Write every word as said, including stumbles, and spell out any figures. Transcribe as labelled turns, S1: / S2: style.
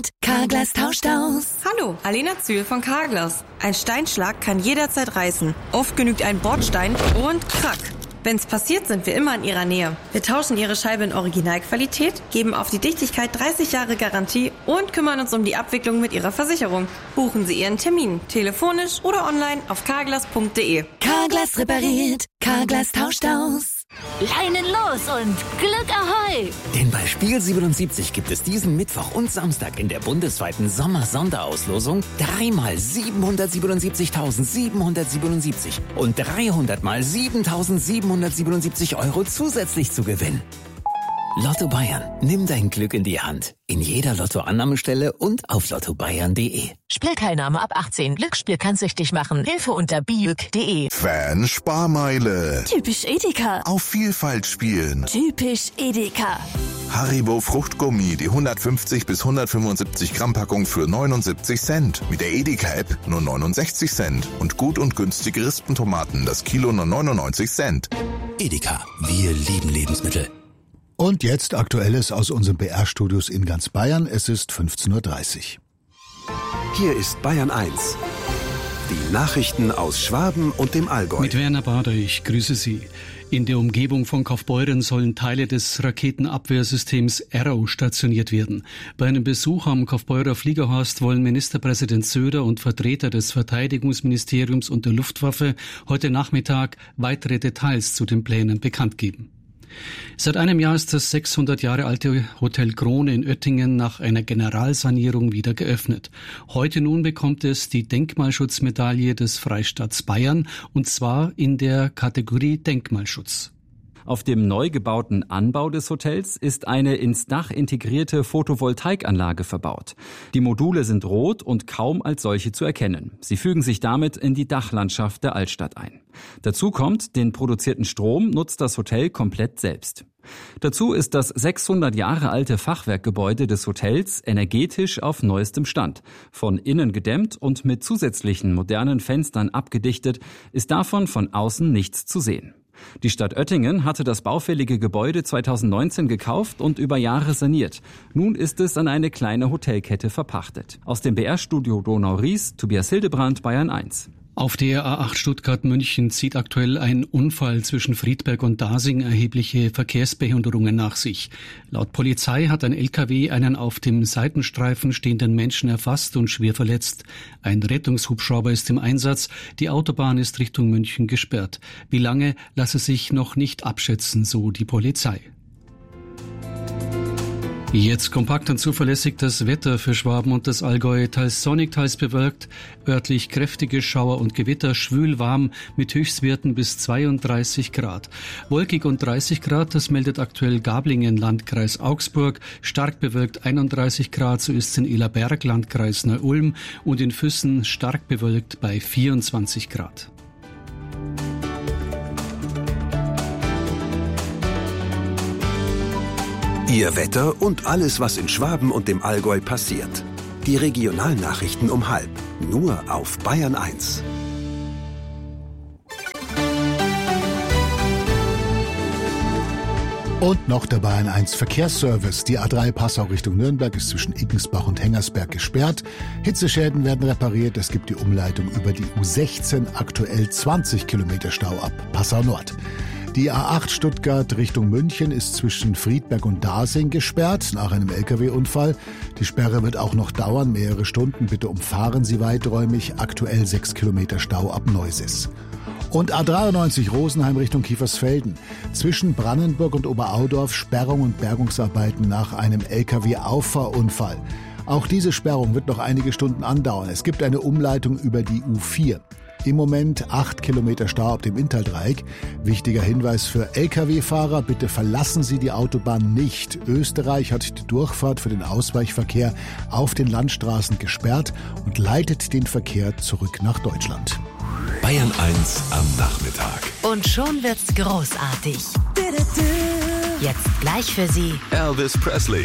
S1: repariert, Carglass tauscht aus.
S2: Hallo, Alena Zühl von Carglass. Ein Steinschlag kann jederzeit reißen. Oft genügt ein Bordstein und krack. Wenn's passiert, sind wir immer in Ihrer Nähe. Wir tauschen Ihre Scheibe in Originalqualität, geben auf die Dichtigkeit dreißig Jahre Garantie und kümmern uns um die Abwicklung mit Ihrer Versicherung. Buchen Sie Ihren Termin, telefonisch oder online auf carglass punkt de.
S1: Carglass repariert, Carglass tauscht aus.
S3: Leinen los und Glück Ahoi!
S4: Denn bei Spiel siebenundsiebzig gibt es diesen Mittwoch und Samstag in der bundesweiten Sommer-Sonderauslosung dreimal siebenhundertsiebenundsiebzigtausendsiebenhundertsiebenundsiebzig und dreihundert mal siebentausendsiebenhundertsiebenundsiebzig Euro zusätzlich zu gewinnen. Lotto Bayern, nimm dein Glück in die Hand. In jeder Lottoannahmestelle und auf lotto bayern punkt de.
S3: Spielteilnahme ab achtzehn. Glücksspiel kann süchtig machen. Hilfe unter biüg punkt de.
S5: Fan-Sparmeile.
S1: Typisch Edeka.
S5: Auf Vielfalt spielen.
S1: Typisch Edeka.
S5: Haribo Fruchtgummi, die hundertfünfzig bis hundertfünfundsiebzig Gramm Packung für neunundsiebzig Cent. Mit der Edeka-App nur neunundsechzig Cent. Und gut und günstige Rispentomaten, das Kilo nur neunundneunzig Cent.
S6: Edeka, wir lieben Lebensmittel.
S7: Und jetzt Aktuelles aus unseren B R-Studios in ganz Bayern. Es ist fünfzehn Uhr dreißig.
S8: Hier ist Bayern eins. Die Nachrichten aus Schwaben und dem Allgäu.
S9: Mit Werner Bader, ich grüße Sie. In der Umgebung von Kaufbeuren sollen Teile des Raketenabwehrsystems Arrow stationiert werden. Bei einem Besuch am Kaufbeurer Fliegerhorst wollen Ministerpräsident Söder und Vertreter des Verteidigungsministeriums und der Luftwaffe heute Nachmittag weitere Details zu den Plänen bekannt geben. Seit einem Jahr ist das sechshundert Jahre alte Hotel Krone in Oettingen nach einer Generalsanierung wieder geöffnet. Heute nun bekommt es die Denkmalschutzmedaille des Freistaats Bayern, und zwar in der Kategorie Denkmalschutz.
S10: Auf dem neu gebauten Anbau des Hotels ist eine ins Dach integrierte Photovoltaikanlage verbaut. Die Module sind rot und kaum als solche zu erkennen. Sie fügen sich damit in die Dachlandschaft der Altstadt ein. Dazu kommt, den produzierten Strom nutzt das Hotel komplett selbst. Dazu ist das sechshundert Jahre alte Fachwerkgebäude des Hotels energetisch auf neuestem Stand. Von innen gedämmt und mit zusätzlichen modernen Fenstern abgedichtet, ist davon von außen nichts zu sehen. Die Stadt Oettingen hatte das baufällige Gebäude zweitausendneunzehn gekauft und über Jahre saniert. Nun ist es an eine kleine Hotelkette verpachtet. Aus dem B R-Studio Donau-Ries, Tobias Hildebrand, Bayern eins.
S9: Auf der A acht Stuttgart-München zieht aktuell ein Unfall zwischen Friedberg und Dasing erhebliche Verkehrsbehinderungen nach sich. Laut Polizei hat ein L K W einen auf dem Seitenstreifen stehenden Menschen erfasst und schwer verletzt. Ein Rettungshubschrauber ist im Einsatz. Die Autobahn ist Richtung München gesperrt. Wie lange, lasse sich noch nicht abschätzen, so die Polizei. Jetzt kompakt und zuverlässig das Wetter für Schwaben und das Allgäu. Teils sonnig, teils bewölkt, örtlich kräftige Schauer und Gewitter, schwül warm mit Höchstwerten bis zweiunddreißig Grad. Wolkig und dreißig Grad, das meldet aktuell Gablingen, Landkreis Augsburg. Stark bewölkt einunddreißig Grad, so ist es in Illerberg, Landkreis Neu-Ulm, und in Füssen stark bewölkt bei vierundzwanzig Grad.
S8: Ihr Wetter und alles, was in Schwaben und dem Allgäu passiert. Die Regionalnachrichten um halb. Nur auf Bayern eins.
S7: Und noch der Bayern eins Verkehrsservice. Die A drei Passau Richtung Nürnberg ist zwischen Iggensbach und Hengersberg gesperrt. Hitzeschäden werden repariert. Es gibt die Umleitung über die U sechzehn, aktuell zwanzig Kilometer Stau ab Passau Nord. Die A acht Stuttgart Richtung München ist zwischen Friedberg und Dasing gesperrt nach einem L K W-Unfall. Die Sperre wird auch noch dauern, mehrere Stunden. Bitte umfahren Sie weiträumig. Aktuell sechs Kilometer Stau ab Neusis. Und A dreiundneunzig Rosenheim Richtung Kiefersfelden. Zwischen Brannenburg und Oberaudorf Sperrung und Bergungsarbeiten nach einem L K W-Auffahrunfall. Auch diese Sperrung wird noch einige Stunden andauern. Es gibt eine Umleitung über die U vier. Im Moment acht Kilometer Stau auf dem Inntal-Dreieck. Wichtiger Hinweis für L K W-Fahrer, bitte verlassen Sie die Autobahn nicht. Österreich hat die Durchfahrt für den Ausweichverkehr auf den Landstraßen gesperrt und leitet den Verkehr zurück nach Deutschland.
S6: Bayern eins am Nachmittag.
S3: Und schon wird's großartig. Jetzt gleich für Sie
S6: Elvis Presley.